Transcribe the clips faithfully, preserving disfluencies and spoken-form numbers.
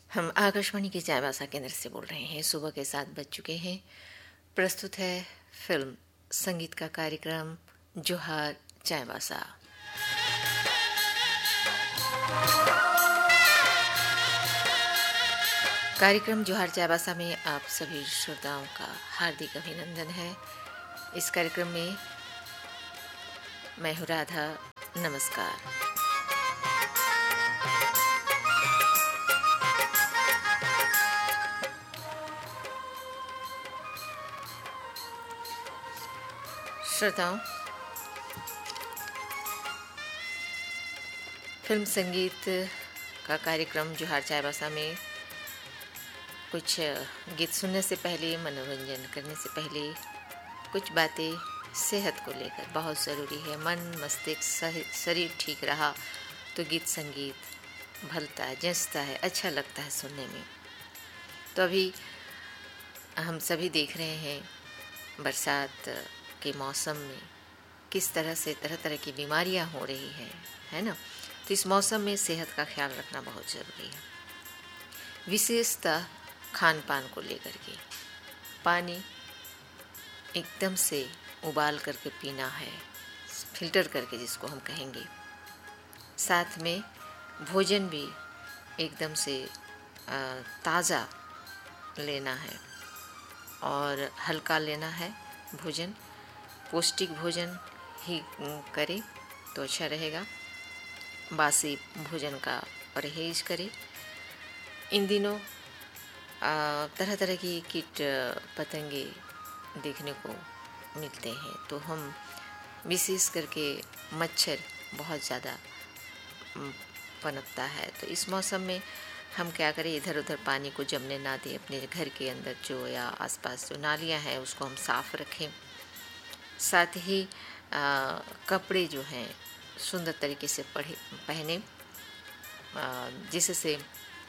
हम आकाशवाणी के चाईबासा केंद्र से बोल रहे हैं। सुबह के सात बज चुके हैं। प्रस्तुत है फिल्म संगीत का कार्यक्रम जोहार चाईबासा। कार्यक्रम जोहार चाईबासा में आप सभी श्रोताओं का हार्दिक अभिनंदन है। इस कार्यक्रम में मैं हूँ राधा। नमस्कार। श्रोताओं, फिल्म संगीत का कार्यक्रम जोहार चाईबासा में कुछ गीत सुनने से पहले, मनोरंजन करने से पहले कुछ बातें सेहत को लेकर बहुत ज़रूरी है। मन, मस्तिष्क, शरीर ठीक रहा तो गीत संगीत भलता है, जचता है, अच्छा लगता है सुनने में। तो अभी हम सभी देख रहे हैं बरसात के मौसम में किस तरह से तरह तरह की बीमारियां हो रही है है ना। तो इस मौसम में सेहत का ख्याल रखना बहुत ज़रूरी है। विशेषतः खान पान को लेकर के पानी एकदम से उबाल करके पीना है, फिल्टर करके जिसको हम कहेंगे। साथ में भोजन भी एकदम से ताज़ा लेना है और हल्का लेना है भोजन। पौष्टिक भोजन ही करें तो अच्छा रहेगा। बासी भोजन का परहेज करें। इन दिनों तरह तरह की कीट पतंगे देखने को मिलते हैं, तो हम विशेष करके मच्छर बहुत ज़्यादा पनपता है। तो इस मौसम में हम क्या करें, इधर उधर पानी को जमने ना दें। अपने घर के अंदर जो या आसपास जो नालियां हैं उसको हम साफ़ रखें। साथ ही आ, कपड़े जो हैं सुंदर तरीके से पढ़े पहने, जिससे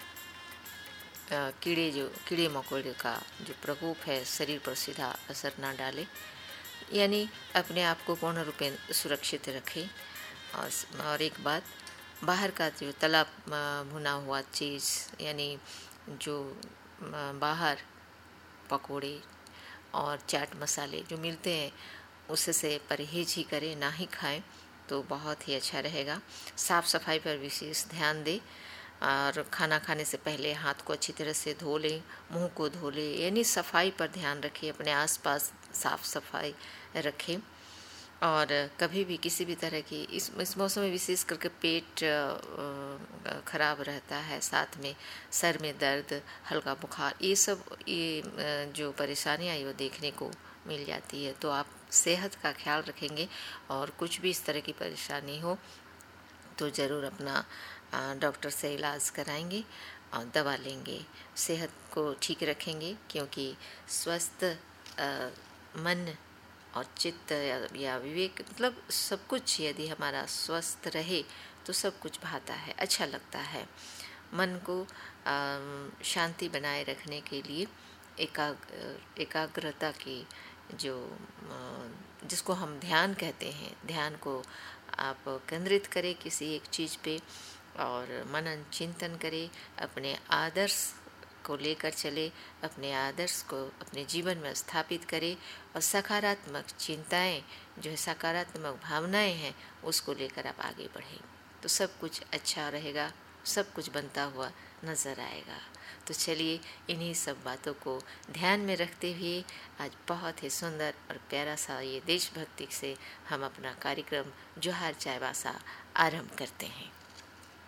कीड़े जो कीड़े मकोड़े का जो प्रकोप है शरीर पर सीधा असर ना डाले, यानी अपने आप को पूर्ण रूप में सुरक्षित रखें। और, और एक बात, बाहर का जो तला भुना हुआ चीज़, यानी जो बाहर पकोड़े और चाट मसाले जो मिलते हैं उससे परहेज ही करें, ना ही खाएं तो बहुत ही अच्छा रहेगा। साफ़ सफाई पर विशेष ध्यान दें और खाना खाने से पहले हाथ को अच्छी तरह से धो लें, मुंह को धो लें, यानी सफाई पर ध्यान रखें। अपने आसपास साफ़ सफाई रखें और कभी भी किसी भी तरह की इस इस मौसम में विशेष करके पेट ख़राब रहता है, साथ में सर में दर्द, हल्का बुखार, ये सब ये जो परेशानियाँ ये देखने को मिल जाती है। तो आप सेहत का ख्याल रखेंगे और कुछ भी इस तरह की परेशानी हो तो ज़रूर अपना डॉक्टर से इलाज कराएंगे और दवा लेंगे, सेहत को ठीक रखेंगे। क्योंकि स्वस्थ मन और चित्त या, या विवेक, मतलब सब कुछ यदि हमारा स्वस्थ रहे तो सब कुछ भाता है, अच्छा लगता है। मन को शांति बनाए रखने के लिए एकाग्र एकाग्रता की जो जिसको हम ध्यान कहते हैं, ध्यान को आप केंद्रित करें किसी एक चीज़ पे और मनन चिंतन करें। अपने आदर्श को लेकर चले, अपने आदर्श को अपने जीवन में स्थापित करें और सकारात्मक चिंताएं जो है, सकारात्मक भावनाएं हैं, उसको लेकर आप आगे बढ़ें तो सब कुछ अच्छा रहेगा, सब कुछ बनता हुआ नज़र आएगा। तो चलिए इन्हीं सब बातों को ध्यान में रखते हुए आज बहुत ही सुंदर और प्यारा सा ये देशभक्ति से हम अपना कार्यक्रम जोहार चाईबासा आरंभ करते हैं।